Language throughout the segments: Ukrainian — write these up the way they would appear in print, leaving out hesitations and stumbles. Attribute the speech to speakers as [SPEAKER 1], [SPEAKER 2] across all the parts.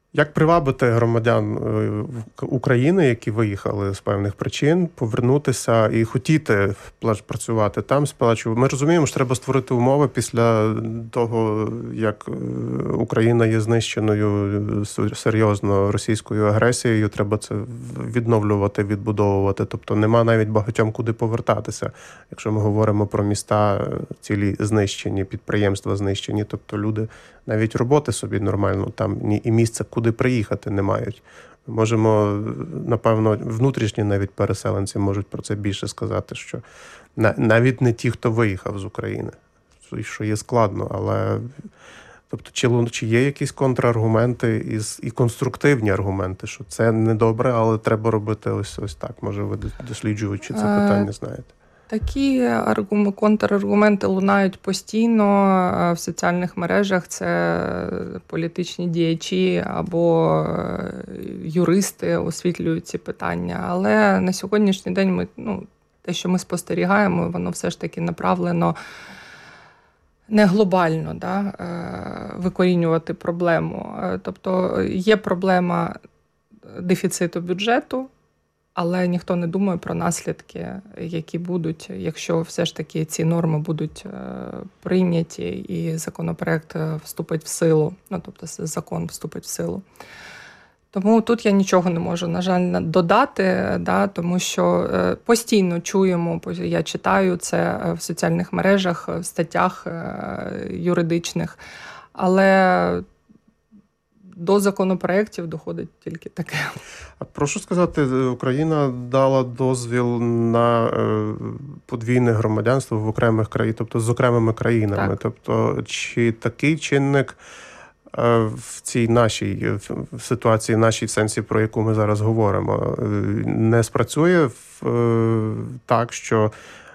[SPEAKER 1] Як привабити громадян України, які виїхали з певних причин, повернутися і хотіти працювати там, сплачувати? Ми розуміємо, що треба створити умови після того, як Україна є знищеною серйозно російською агресією. Треба це відновлювати, відбудовувати. Тобто нема навіть багатьом куди повертатися. Якщо ми говоримо про міста цілі знищені, підприємства знищені, тобто люди навіть роботи собі нормально там і місця, куди приїхати, не мають. Можемо, напевно, внутрішні навіть переселенці можуть про це більше сказати, що навіть не ті, хто виїхав з України, що є складно, але тобто, чи є якісь контраргументи і конструктивні аргументи, що це недобре, але треба робити ось так. Може, ви досліджуючи це питання, знаєте?
[SPEAKER 2] Такі контраргументи лунають постійно в соціальних мережах. Це політичні діячі або юристи освітлюють ці питання. Але на сьогоднішній день те, що ми спостерігаємо, воно все ж таки направлено не глобально, викорінювати проблему. Тобто є проблема дефіциту бюджету, але ніхто не думає про наслідки, які будуть, якщо все ж таки ці норми будуть прийняті і законопроект вступить в силу, тобто закон вступить в силу. Тому тут я нічого не можу, на жаль, додати, тому що постійно чуємо, я читаю це в соціальних мережах, в статтях юридичних, але до законопроєктів доходить тільки таке.
[SPEAKER 1] А прошу сказати, Україна дала дозвіл на подвійне громадянство в окремих країнах, тобто з окремими країнами. Так. Тобто, чи такий чинник в цій нашій ситуації, нашій в сенсі, про яку ми зараз говоримо, не спрацює так, що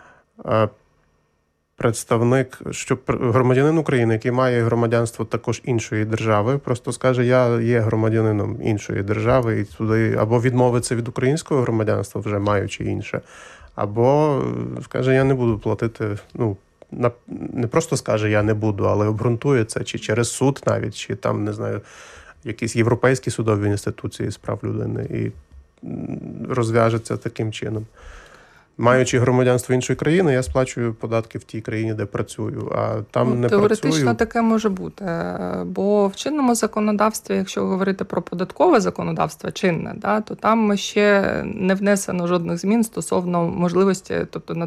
[SPEAKER 1] що громадянин України, який має громадянство також іншої держави, просто скаже, я є громадянином іншої держави, і туди або відмовиться від українського громадянства, вже маючи інше, або скаже, я не буду платити, не просто скаже, я не буду, але обґрунтує це, чи через суд навіть, чи там, не знаю, якісь європейські судові інституції з прав людини, і розв'яжеться таким чином. Маючи громадянство іншої країни, я сплачую податки в тій країні, де працюю, а там не працюю.
[SPEAKER 2] Теоретично таке може бути, бо в чинному законодавстві, якщо говорити про податкове законодавство чинне, то там ще не внесено жодних змін стосовно можливості, тобто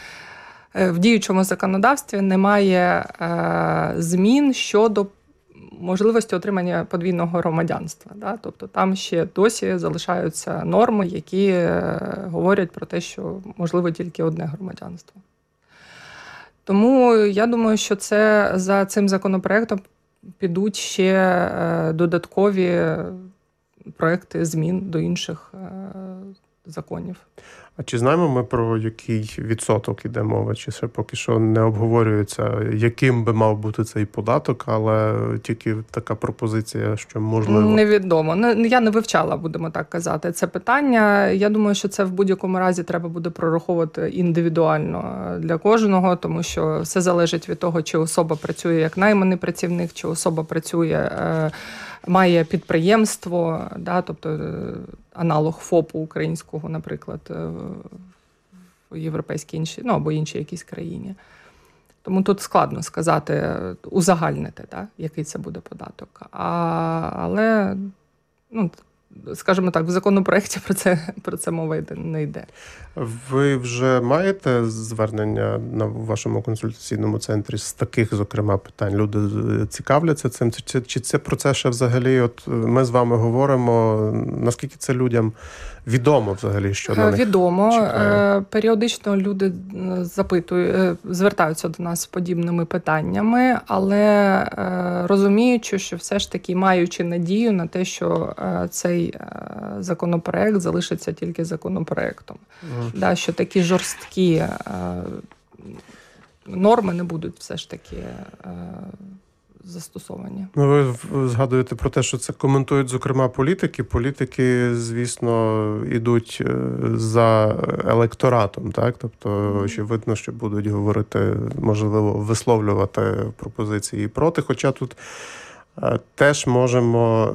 [SPEAKER 2] в діючому законодавстві немає змін щодо можливості отримання подвійного громадянства. Тобто там ще досі залишаються норми, які говорять про те, що можливо тільки одне громадянство. Тому я думаю, що за цим законопроектом підуть ще додаткові проекти змін до інших законів.
[SPEAKER 1] А чи знаємо ми, про який відсоток іде мова? Чи ще поки що не обговорюється, яким би мав бути цей податок, але тільки така пропозиція, що можливо?
[SPEAKER 2] Невідомо. Я не вивчала, будемо так казати, це питання. Я думаю, що це в будь-якому разі треба буде прораховувати індивідуально для кожного, тому що все залежить від того, чи особа працює як найманий працівник, чи особа працює, має підприємство, тобто аналог ФОПу українського, наприклад, в європейській іншій, або іншій якійсь країні. Тому тут складно сказати, узагальнити, який це буде податок. Але, скажімо так, в законопроекті про це мова не йде.
[SPEAKER 1] Ви вже маєте звернення на вашому консультаційному центрі з таких, зокрема, питань? Люди цікавляться цим? Чи це про це ще взагалі, от ми з вами говоримо, наскільки це людям відомо взагалі, що на них
[SPEAKER 2] відомо.
[SPEAKER 1] Чекає?
[SPEAKER 2] Періодично люди звертаються до нас з подібними питаннями, але розуміючи, що все ж таки маючи надію на те, що цей законопроект залишиться тільки законопроектом. Що такі жорсткі норми не будуть все ж таки застосовані.
[SPEAKER 1] Ви згадуєте про те, що це коментують, зокрема, політики. Політики, звісно, ідуть за електоратом, так? Тобто, очевидно, що будуть говорити, можливо, висловлювати пропозиції проти. Хоча тут теж можемо